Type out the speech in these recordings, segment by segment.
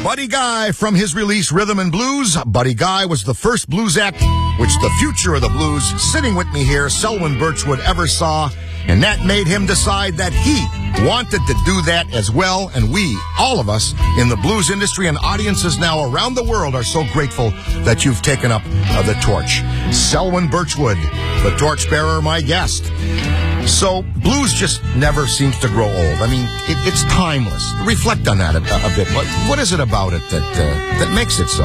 Buddy Guy from his release Rhythm and Blues. Buddy Guy was the first blues act which the future of the blues, sitting with me here, Selwyn Birchwood, ever saw. And that made him decide that he wanted to do that as well. And we, all of us in the blues industry and audiences now around the world are so grateful that you've taken up the torch. Selwyn Birchwood, the torchbearer, my guest. So blues just never seems to grow old. I mean, it's timeless. Reflect on that a bit. What is it about it that makes it so?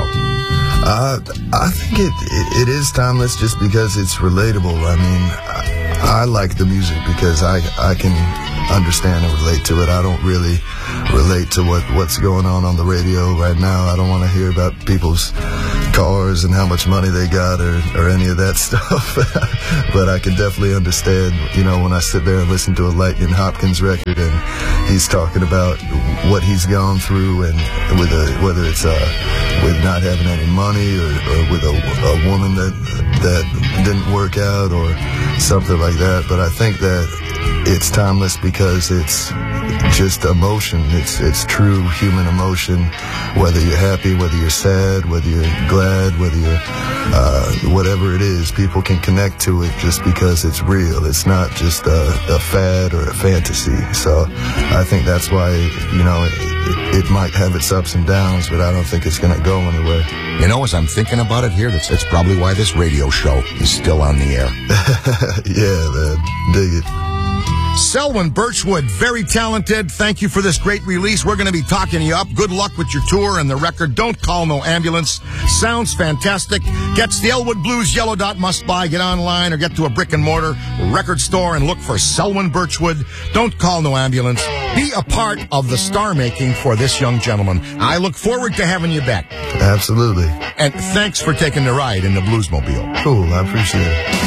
I think it is timeless just because it's relatable. I mean, I like the music because I can understand and relate to it. I don't really relate to what's going on the radio right now. I don't want to hear about people's cars and how much money they got or any of that stuff. But I can definitely understand, when I sit there and listen to a Lightning Hopkins record and he's talking about what he's gone through and whether it's with not having any money or with a woman that didn't work out or something like that. But I think that it's timeless because it's just emotion. It's true human emotion, whether you're happy, whether you're sad, whether you're glad, whether you're whatever it is. People can connect to it just because it's real. It's not just a fad or a fantasy. So I think that's why it might have its ups and downs, but I don't think it's going to go anywhere. As I'm thinking about it here, that's probably why this radio show is still on the air. Yeah, man. Dig it. Selwyn Birchwood, very talented. Thank you for this great release. We're going to be talking you up. Good luck with your tour and the record. Don't Call No Ambulance. Sounds fantastic. Gets the Elwood Blues Yellow Dot Must Buy. Get online or get to a brick and mortar record store and look for Selwyn Birchwood. Don't Call No Ambulance. Be a part of the star making for this young gentleman. I look forward to having you back. Absolutely. And thanks for taking the ride in the Bluesmobile. Cool. I appreciate it.